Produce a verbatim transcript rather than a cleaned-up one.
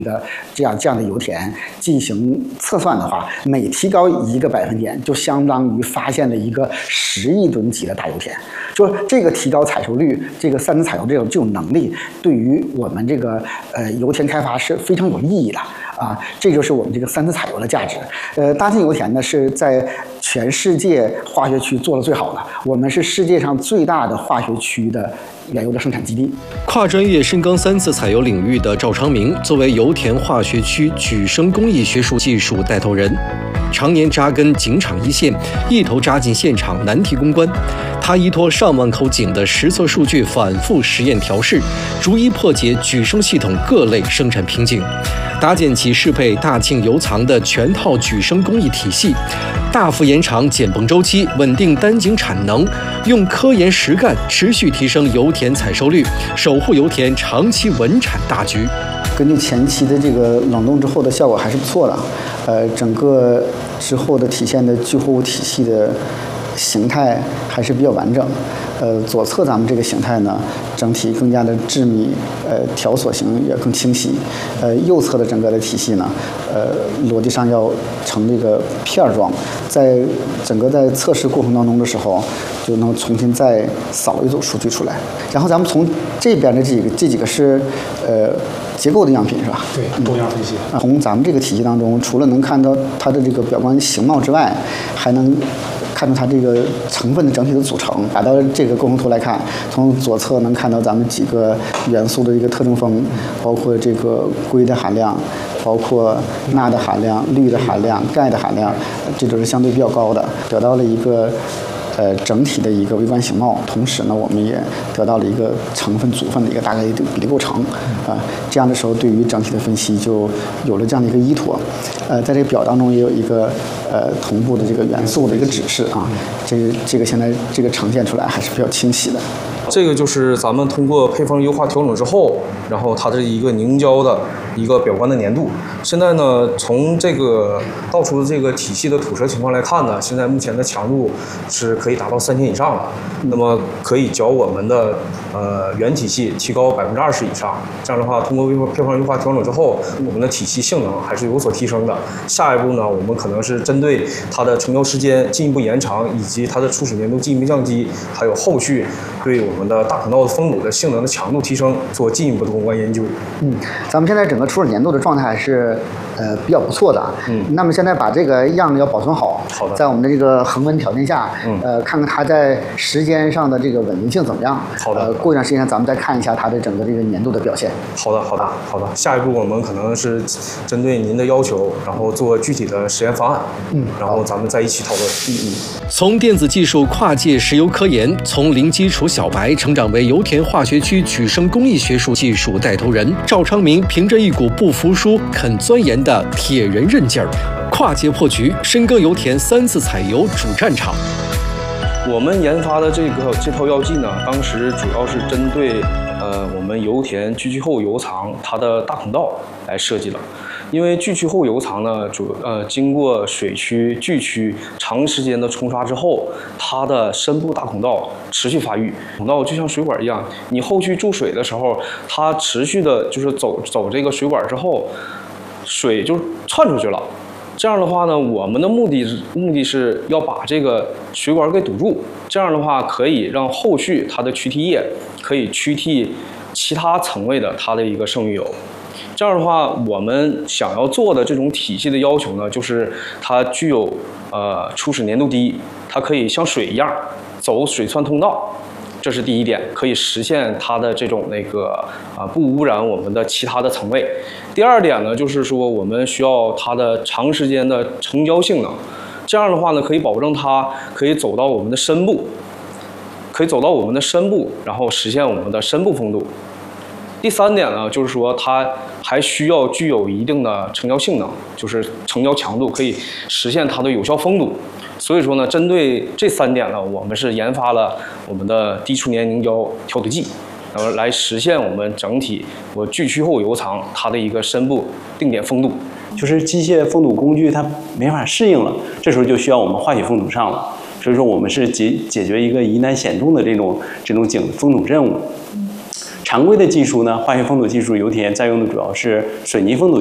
的这样这样的油田进行测算的话，每提高一个百分点，就相当于发现了一个十亿吨级的大油田。说这个提高采收率，这个三次采油这种这种能力，对于我们这个呃油田开发是非常有意义的啊！这就是我们这个三次采油的价值。呃，大庆油田呢是在全世界化学区做的最好的，我们是世界上最大的化学区的原油的生产基地。 跨专业深耕三次采油领域的赵昌明，作为油田化学区举升工艺学术技术带头人，常年扎根井场一线，一头扎进现场难题攻关。他依托上万口井的实测数据，反复实验调试，逐一破解举升系统各类生产瓶颈，搭建起适配大庆油藏的全套举升工艺体系，大幅延长减泵周期，稳定单井产能，用科研实干持续提升油田采收率，守护油田长期稳产大局。 根据前期的这个冷冻之后的效果还是不错的，呃，整个之后的体现的聚合物体系的形态还是比较完整。呃，左侧咱们这个形态呢，整体更加的致密，呃，条索型也更清晰。呃，右侧的整个的体系呢，呃，逻辑上要成这个片儿状，在整个在测试过程当中的时候，就能重新再扫一组数据出来。然后咱们从这边的这几个这几个是，呃。结构的样品是吧？ 对，多样分析。 嗯、从咱们这个体系当中，除了能看到它的这个表观形貌之外，还能看出它这个成分的整体的组成。打到这个构成图来看，从左侧能看到咱们几个元素的一个特征峰，包括这个硅的含量，包括钠的含量、氯的含量、钙的含量，这都是相对比较高的，得到了一个。呃，整体的一个微观形貌，同时呢，我们也得到了一个成分组分的一个大概的比例构成，啊、呃，这样的时候对于整体的分析就有了这样的一个依托。呃，在这个表当中也有一个呃同步的这个元素的一个指示啊，这个这个现在这个呈现出来还是比较清晰的。 这个就是咱们通过配方优化调整之后，然后它的一个凝胶的一个表观的粘度。现在呢，从这个倒出的这个体系的吐舌情况来看呢，现在目前的强度是可以达到三千以上了。那么可以较我们的呃原体系提高百分之二十以上。这样的话，通过配方优化调整之后，我们的体系性能还是有所提升的。下一步呢，我们可能是针对它的成胶时间进一步延长，以及它的初始粘度进一步降低，还有后续对我们的大孔道的封堵的性能的强度提升做进一步的攻关研究。 嗯，咱们现在整个初始粘度的状态还是呃比较不错的。嗯，那么现在把这个样要保存好， 好的， 在我们的这个恒温条件下， 嗯， 呃，看看它在时间上的这个稳定性怎么样。 好的， 呃，过一段时间咱们再看一下它的整个这个粘度的表现。 好的，好的，好的。下一步我们可能是针对您的要求，然后做具体的实验方案。嗯，然后咱们再一起讨论。嗯嗯。 从电子技术跨界石油科研，从零基础小白成长为油田化学区举升工艺学术技术带头人，赵昌明凭着一股不服输、肯钻研的铁人韧劲儿，跨界破局，深耕油田三次采油主战场。 我们研发的这个这套药剂呢，当时主要是针对呃我们油田聚聚后油藏它的大孔道来设计的。因为聚聚后油藏呢，主呃经过水区、聚区长时间的冲刷之后，它的深部大孔道持续发育，孔道就像水管一样，你后续注水的时候，它持续的就是走走这个水管之后，水就窜出去了。这样的话呢，我们的目的目的是要把这个水管给堵住，这样的话可以让后续它的驱替液可以驱替其他层位的它的一个剩余油。这样的话，我们想要做的这种体系的要求呢，就是它具有呃初始粘度低，它可以像水一样走水窜通道，这是第一点，可以实现它的这种那个啊、呃、不污染我们的其他的层位。第二点呢，就是说我们需要它的长时间的成胶性能，这样的话呢，可以保证它可以走到我们的深部，可以走到我们的深部，然后实现我们的深部风度。第三点呢，就是说它还需要具有一定的成胶性能，就是成胶强度，可以实现它的有效封堵。所以说呢，针对这三点呢，我们是研发了我们的低触粘凝胶调堵剂，然后来实现我们整体我聚区后油藏它的一个深部定点封堵。 就是机械封堵工具它没法适应了，这时候就需要我们化学封堵上了。所以说我们是解解决一个疑难险中的这种这种井封堵任务。 常规的技术呢，化学封堵技术油田在用的主要是水泥封堵